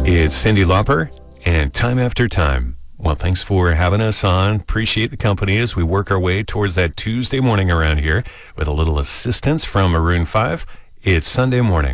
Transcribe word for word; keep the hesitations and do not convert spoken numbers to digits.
It's Cyndi Lauper and Time After Time. Well, thanks for having us on. Appreciate the company as we work our way towards that Tuesday morning around here with a little assistance from Maroon five. It's Sunday morning.